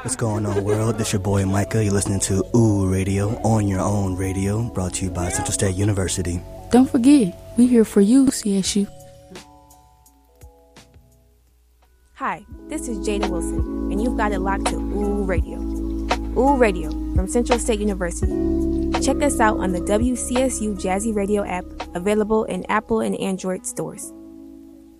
What's going on, world? This your boy Micah. You're listening to Ooh Radio on your own radio, brought to you by Central State University. Don't forget, we here for you, CSU. Hi, this is Jada Wilson, and you've got it locked to Ooh Radio. Ooh Radio from Central State University. Check us out on the WCSU Jazzy Radio app, available in Apple and Android stores.